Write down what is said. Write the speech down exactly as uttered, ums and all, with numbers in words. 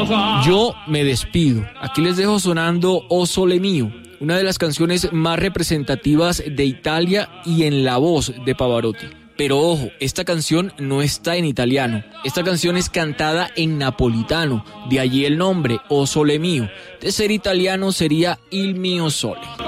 Yo me despido. Aquí les dejo sonando O Sole Mio, una de las canciones más representativas de Italia y en la voz de Pavarotti. Pero ojo, esta canción no está en italiano. Esta canción es cantada en napolitano, de allí el nombre O Sole Mio. De ser italiano sería Il mio sole.